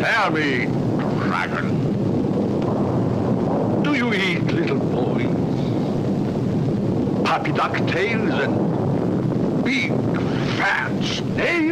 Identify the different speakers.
Speaker 1: Tell me, dragon, do you eat little boys? Puppy duck tails and big fat snakes?